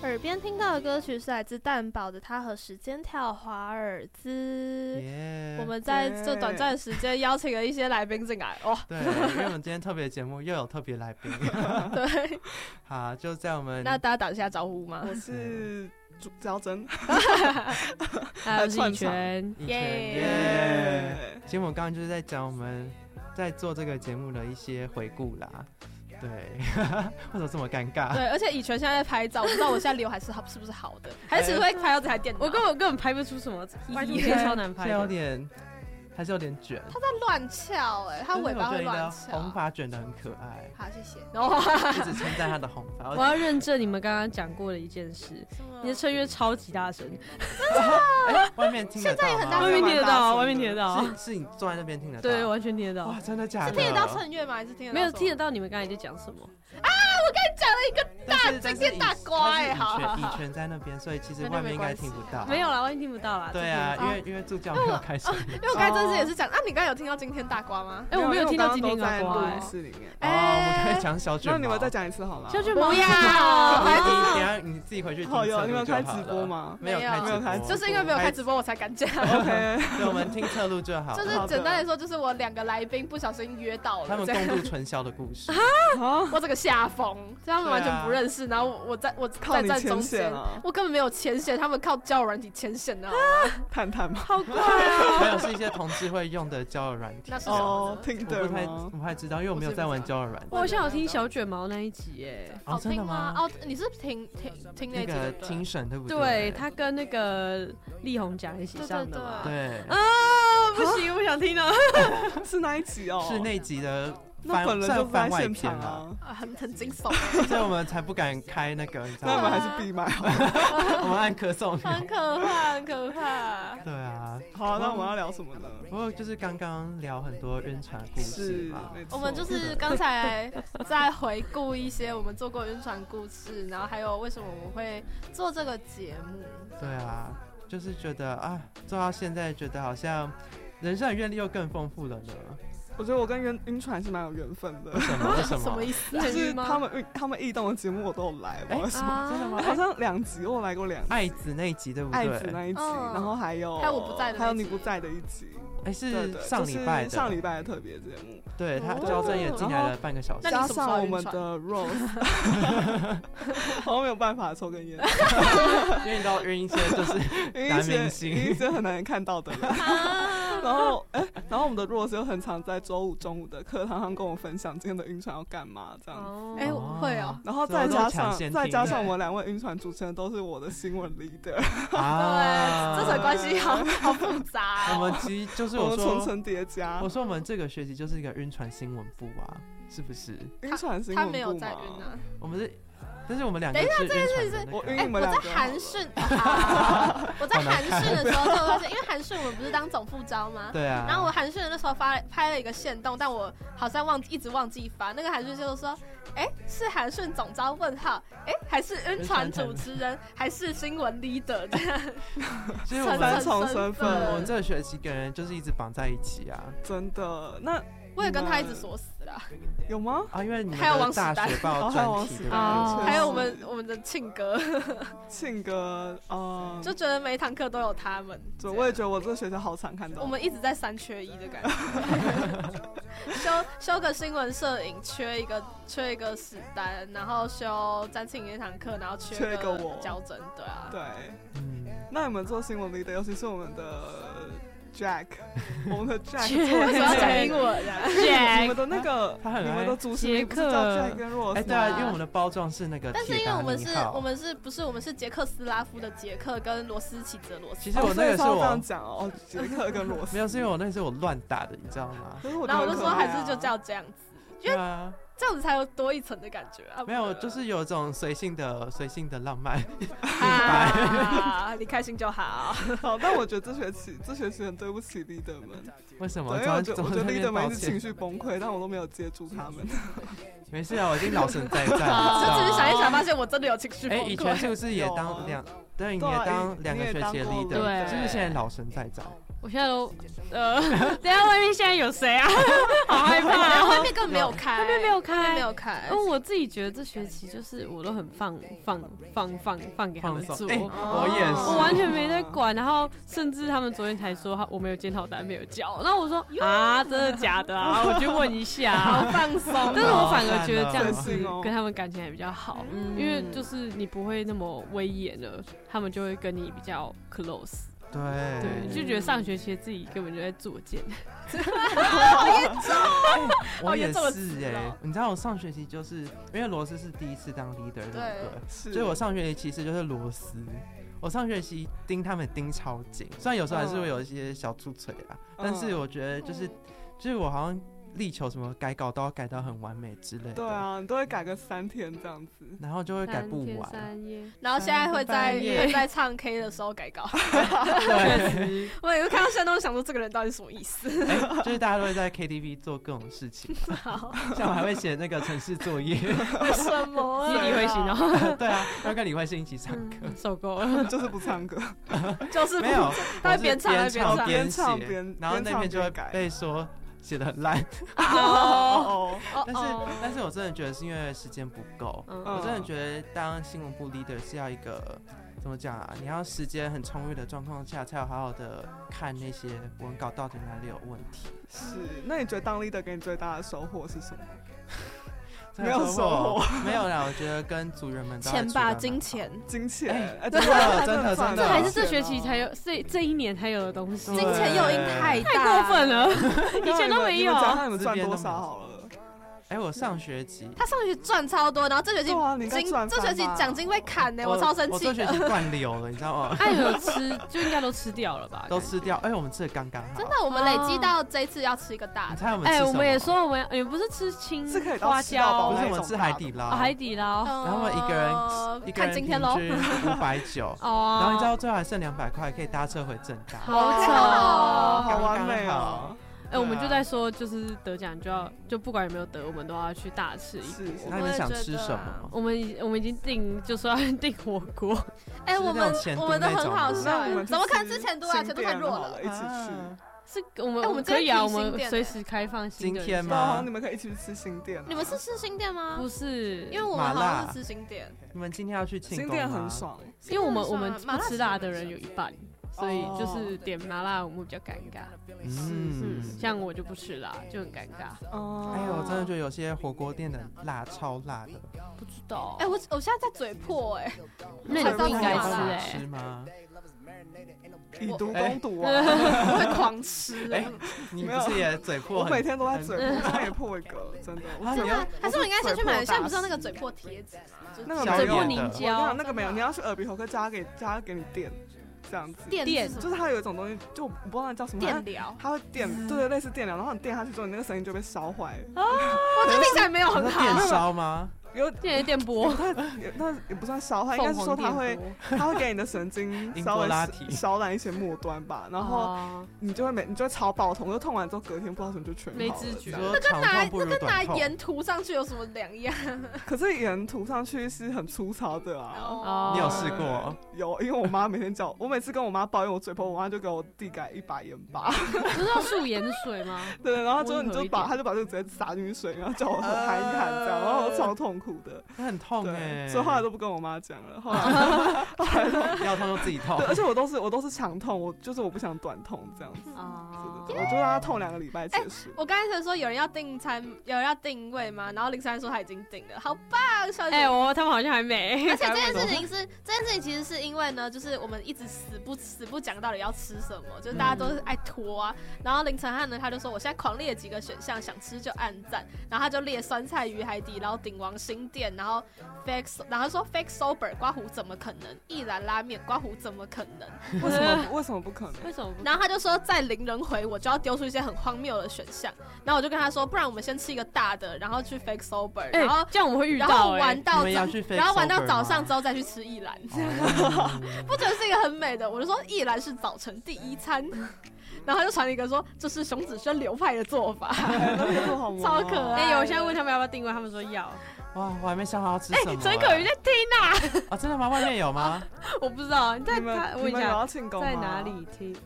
耳边听到的歌曲是来自蛋堡的《他和时间跳华尔兹》。我们在这短暂的时间邀请了一些来宾进来，哇！ 对，因为我们今天特别节目又有特别来宾。 对， 好，就在我们那大家打一下招呼吗？ 我是焦真， 还有以权， 耶！其实我们刚刚就是在讲我们在做这个节目的一些回顾啦。对，为什么这么尴尬？ 对，而且以权现在在拍照，我不知道我现在刘海是不是好的，还是其实会拍到这台电脑？ 我根本拍不出什么，Y2K 超难拍的， 还是有点卷。 他在乱翘他尾巴会乱翘。 红发卷得很可爱。 好，谢谢。 一直称赞他的红发。 我要认证你们刚刚讲过的一件事，你的声乐超级大声， 真的？ 外面听得到吗？ 现在也很大声， 外面听得到，外面听得到。 是你坐在那边听得到？ 对，完全听得到。 哇，真的假的？ 是听得到衬乐吗？还是听得到？ 没有听得到，你们刚才在讲什么？ 我刚才讲了一个今天大瓜以权在那边，所以其实外面应该听不到。 没有啦，外面听不到啦。 对啊，因为助教没有开声。 因为我刚才真是也是讲你刚才有听到今天大瓜吗？ 我没有听到今天大瓜。 录音室里面。 我们可以讲小卷毛。 那你们再讲一次好了。 小卷毛不要。 等一下你自己回去听。 你们开直播吗？ 没有开， 就是因为没有开直播我才敢讲。 OK， 对，我们听侧录就好。 就是简单来说，就是我2个来宾不小心约到了， 他们共度春宵的故事。 我这个下风，他们完全不认识，然后我在站中间，我根本没有牵线，他们靠交友软体牵线的。 探探吗？ 好怪啊！ 还有是一些同志会用的交友软体。 那是什么？ 听的我不太知道，因为我没有在玩交友软体。 我好像有听小卷毛那一集耶。 好真的吗？ 你是听那个听审对不对？ 对，他跟那个力宏讲一起上的嘛。 对。 不行，不想听了。 是哪一集哦？ 是那集的。 那本人就不在现场很惊悚， 所以我们才不敢开那个，你知道吗？ 那我们还是闭麦好了。 我们按咳嗽， 很可怕，很可怕。 对啊， 好，那我们要聊什么呢？ 不过就是刚刚聊很多晕船故事嘛， 我们就是刚才在回顾一些我们做过晕船故事，然后还有为什么我们会做这个节目。 对啊，就是觉得做到现在觉得好像人生的阅历又更丰富了呢。 我觉得我跟晕船是蛮有缘分的。 为什么？ 什么意思？ 就是他们异动的节目我都有来，不知道为什么。真的吗？好像2集，我有来过2集。 爱子那一集对不对？ 爱子那一集，然后还有我不在的， 还有你不在的一集。 是上礼拜的， 上礼拜的特别节目。 对，他交真也进来了半个小时， 加上我们的 Rose， 好像没有办法抽根烟， 因为你知道晕一些就是男明星， 晕一些很难看到的人。然后我们的 Rose 又很常在周五中午的课堂上跟我分享今天的晕船要干嘛这样子。 我会哦。 然后再加上我们2位晕船主持人都是我的新闻 leader。 对，这层关系好复杂。 我们其实就是我说层层叠加。 我说我们这个学期就是一个晕船新闻部啊，是不是？ 晕船新闻部吗？ 他没有在晕啊。 我们是。但是我们2个等一下，这件事是我晕你们2个。 我在韩讯，我在韩讯的时候就发现，因为韩讯我们不是当总副招吗？ 对啊。 然后我韩讯的那时候拍了一个限动，但我好像一直忘记发。那个韩讯就说，是韩讯总招问号，还是晕船主持人，还是新闻 leader 这样。 其实我们 3重身份， 我们这个学期跟人就是一直绑在一起啊。 真的，那。 我也跟他一直锁死了。 有吗？ 因为你们的大学报专题对吧？ 还有我们的庆哥，就觉得每一堂课都有他们。 对，我也觉得我这学校好常看到。 我们一直在3缺1的感觉。修个新闻摄影缺一个史丹，然后修詹庆那堂课，然后缺一个我教真，对啊。 对，那你们做新闻 leader，尤其是我们的。Jack， 我们的 Jack 为什么要讲英文啊 ？Jack， 你们的那个，你们的主持人不是叫 Jack 跟 Rose？ 对啊，因为我们的包装是那个。 但是因为我们是捷克斯拉夫的捷克跟罗斯奇泽罗斯。 其实我那个是我这样讲哦，捷克跟罗斯。 没有，是因为我那是我乱打的，你知道吗？ 然后我就说还是就叫这样子，因为这样子才有多一层的感觉啊！ 没有，就是有种随性的浪漫。 你开心就好。 好，但我觉得这学期很对不起 leader 们。 为什么？ 因为我觉得 leader 们一直情绪崩溃，但我都没有接住他们。 没事啊，我已经老神在在。 就只是想一想，发现我真的有情绪崩溃。 以前是不是也当2个学期的 leader？就是现在老神在在。 我现在都等一下外面现在有谁啊？好害怕然后哦。 外面根本没有开， 外面没有开外面没有开。 因为我自己觉得这学期就是我都很放给他们做， 我也是， 我完全没在管。然后甚至他们昨天才说我们有检讨单没有交，然后我说啊，真的假的啊？我去问一下， 好放松。 但是我反而觉得这样好子赞哦跟他们感情还比较好，因为就是你不会那么威严了，他们就会跟你比较 close。 对对，就觉得上学期自己根本就在作践。 我也是你知道我上学期就是因为罗斯是第一次当 leader， 对不对？ 是， 所以我上学期其实就是螺丝。我上学期盯他们盯超紧，虽然有时候还是会有一些小出锤啦，但是我觉得就是我好像力求什么改稿都要改到很完美之类的。 对啊，你都会改个3天这样子， 然后就会改不完。 然后现在会在唱 K 的时候改稿。 对， 我每次看到现在都想说这个人到底什么意思？ 就是大家都会在 KTV 做各种事情，像我还会写那个程式作业。 为什么？ 你李慧欣哦？ 对啊，要跟李慧欣一起唱歌， 受够了， 就是不唱歌， 就是没有， 他会边唱边唱写，然后那边就会被说写得很烂。但是我真的觉得是因为时间不够，我真的觉得当新闻部 leader 是要一个怎么讲啊？你要时间很充裕的状况下，才有好好的看那些文稿到底哪里有问题。 是，那你觉得当 leader 给你最大的收获是什么？ 没有收获，没有啦。我觉得跟组员们钱吧，金钱， 金钱， 真的， 这还是这学期才有，这一年才有的东西。 金钱诱因太过分了，以前都没有。 你们赚多少好了？ 我上学期他上学期赚超多，然后这学期这学期奖金被砍呢，我超生气。 我这学期断流了，你知道吗？ 他有吃，就应该都吃掉了吧？ 都吃掉，我们吃的刚刚好。 真的，我们累积到这一次要吃一个大的。 你猜我们吃什么？ 我们也说我们也不是吃青花椒， 不是我们吃海底捞。 海底捞， 然后我们一个人看今天喽 ，590。然后你知道最后还剩200块，可以搭车回正大。 好巧， 好完美哦。 我们就在说，就是得奖就不管有没有得，我们都要去大吃一锅。 那你们想吃什么？ 我们已经定，就说要订火锅。 我们都很好笑，怎么可能之前多啊？钱都太弱了， 一起去。 是我们可以啊，我们随时开放新的。 今天吗？ 你们可以一起去吃新店。 你们是吃新店吗？ 不是， 因为我们好像是吃新店。 你们今天要去庆功吗？ 新店很爽， 因为我们不吃辣的人有一半。所以就是点麻辣，我们比较尴尬。像我就不吃辣，就很尴尬。 我真的觉得有些火锅店的辣超辣的。 不知道。 我现在在嘴破那你不应该吃吗？ 以毒攻毒啊！ 我会狂吃。 你不是也嘴破？ 我每天都在嘴破，今天也破一个，真的。 还是我应该先去买？现在不是有那个嘴破贴纸吗？ 那个嘴破凝胶， 那个没有，你要去耳鼻喉科加给你垫。这样子电就是它有一种东西，就我不知道那叫什么电疗， 它会电，对，类似电疗，然后你电下去之后，你那个神经就被烧坏了。 我这听起来没有很好。 电烧吗？ 有电波， 那也不算烧坏，应该是说它会给你的神经稍微烧烂一些末端吧，然后你就会超爆痛，就痛完之后隔天不知道什么就全没知觉。 那跟拿盐涂上去有什么两样？ 可是盐涂上去是很粗糙的啊。 你有试过？ 有，因为我妈每天叫我每次跟我妈抱怨我嘴破，我妈就给我递改一把盐巴。 不是要漱盐水吗？ 对，然后之后她就把这个直接洒进去水，然后叫我喝含一含这样，然后我超痛苦的。 很痛所以后来都不跟我妈讲了。后来要痛就自己痛。 而且我都是长痛，我不想短痛这样子。我就让她痛2个礼拜结束。 我刚才说有人要订餐，有人要订位吗？然后林珊说他已经订了，好棒！ 他们好像还没。 而且这件事情其实是因为呢，就是我们一直死不讲到底要吃什么，就是大家都是爱拖啊。然后林承翰呢，他就说我现在狂列几个选项，想吃就按赞。然后他就列酸菜鱼海底捞、鼎王新店，然后说 fake sober 刮胡怎么可能？一兰拉面刮胡怎么可能？ 为什么不可能？ 为什么？ 然后他就说在0人回我就要丢出一些很荒谬的选项。然后我就跟他说，不然我们先吃一个大的，然后去 fake sober， 然后这样我们会遇到， 然后玩到早上之后再去吃一兰，不觉得是一个很美的？我就说一兰是早晨第一餐。然后他就传了一个说这是熊子轩流派的做法，超可爱。 我现在问他们要不要订位，他们说要。 哇，我还没想好要吃什么。 陈可瑜在听真的吗？外面有吗？ 我不知道，你再问一下要庆功在哪里听？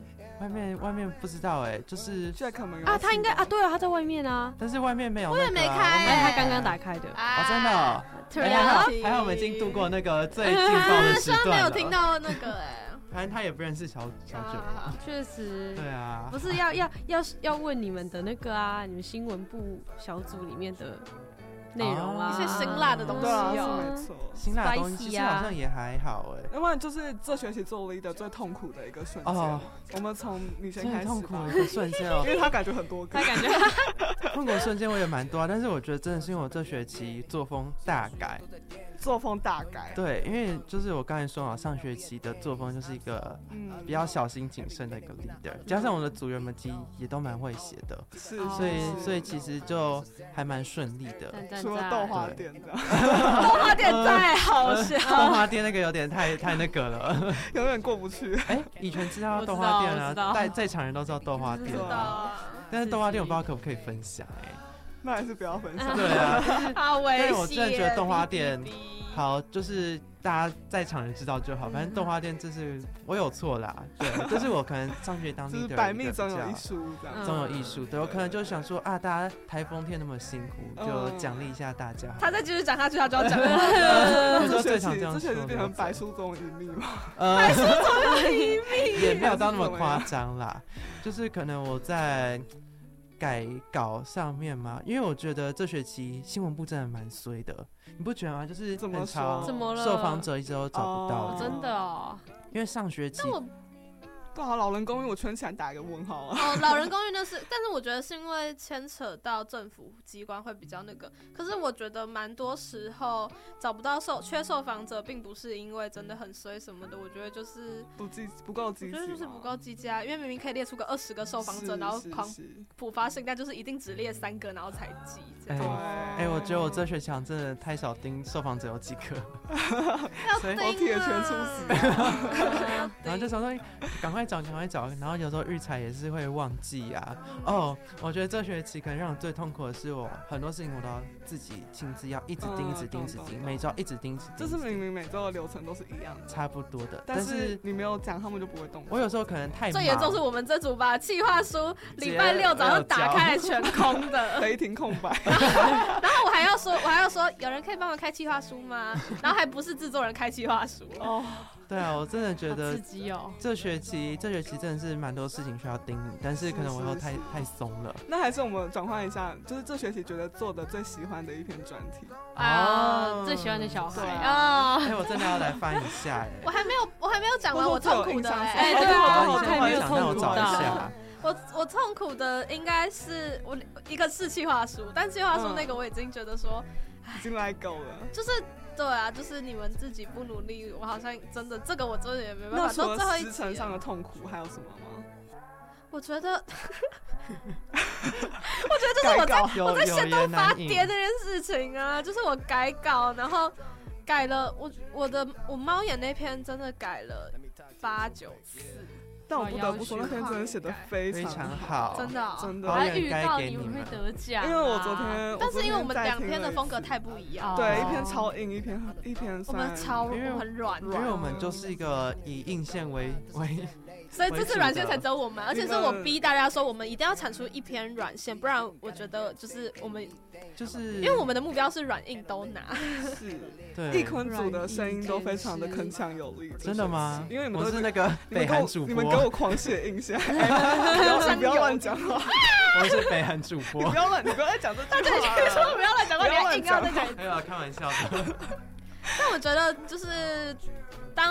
外面不知道就是 Jack 们啊，他应该啊，对啊，他在外面啊， 但是外面没有， 我也没开， 他刚刚打开的真的，还好我们已经度过那个最劲爆的时段了。 虽然没有听到那个反正他也不认识小九， 确实， 对啊， 不是要问你们的那个啊，你们新闻部小组里面的内容啊， 一些辛辣的东西没错， 辛辣的东西其实好像也还好因为就是这学期做leader最痛苦的一个瞬间我们从你先开始， 痛苦的一个瞬间因为他感觉很多个， 他感觉痛苦的瞬间我也蛮多但是我觉得真的是因为我这学期作风大改。对，因为就是我刚才说嘛，上学期的作风就是一个比较小心谨慎的一个 leader，加上我的组员们其实也都蛮会写的，所以其实就还蛮顺利的。 除了豆花店的， 豆花店太好笑， 豆花店那个有点太那个了， 永远过不去。 以前知道豆花店啊，在场人都知道豆花店，但是豆花店我不知道可不可以分享那还是不要分享。 对啊， 好危险。 因为我真的觉得豆花店好，就是大家在场人知道就好。反正豆花店就是我有错啦，对，这是我可能上学当 leader 就是百密总有一疏，这样总有一疏。对，我可能就想说大家台风天那么辛苦，就奖励一下大家。 他再继续讲下去，他就要讲了。 这学期变成百书中一秘嘛？ 百书中一秘也没有到那么夸张啦，就是可能我在改稿上面嘛，因为我觉得这学期新闻部真的蛮衰的，你不觉得吗？就是很常受访者一直都找不到， 真的哦。 因为上学期对啊，老人公寓我圈起来打一个问号老人公寓那是，但是我觉得是因为牵扯到政府机关会比较那个。可是我觉得蛮多时候找不到缺受访者，并不是因为真的很衰什么的，我觉得就是不够积极。 我觉得就是不够积极啊，因为明明可以列出个20个受访者，然后狂普发性，但就是一定只列3个，然后才记。 我觉得我这学期真的太少盯受访者有几个， 我铁拳出死， 然后就想说赶快找，然后有时候育才也是会忘记啊。我觉得这学期可能让我最痛苦的是，我很多事情我都要自己亲自要一直盯，每周一直盯。 就是明明每周的流程都是一样的， 差不多的， 但是你没有讲，他们就不会动。 我有时候可能太忙， 最严重是我们这组把企划书礼拜6早上打开全空的， 雷霆空白。 然后我还要说，有人可以帮我开企划书吗？然后还不是制作人开企划书。 对啊，我真的觉得这学期真的是蛮多事情需要盯你，但是可能我又太松了。 那还是我们转换一下，就是这学期觉得做的最喜欢的一篇专题最喜欢的小孩我真的要来翻一下我还没有讲完我痛苦的对啊，我还没有痛苦到。 我痛苦的应该是我一个是企划书，但企划书那个我已经觉得说已经来够了， 就是对啊，就是你们自己不努力，我好像真的这个我真的也没办法。 那除了时程上的痛苦还有什么吗？ 我觉得就是我在线动发碟这件事情啊，就是我改稿，然后改了我猫眼那篇真的改了8-9次。 但我不得不说，那篇真的写得非常好， 真的。 我还预告你们会得奖， 因为我昨天， 但是因为我们2篇的风格太不一样， 对，一篇超硬，一篇我们很软， 因为我们就是一个以硬线为。 所以这次软线才只有我们，而且是我逼大家说我们一定要产出1篇软线，不然我觉得就是我们因为我们的目标是软硬都拿。 是，对，一坤组的声音都非常的铿锵有力。 真的吗？ 因为你们都是那个北韩主播， 你们给我狂写印象，你不要乱讲话。 我是北韩主播， 你不要再讲这句话。 对，说不要乱讲话，你还硬要再讲。 没有开玩笑的。 但我觉得就是。当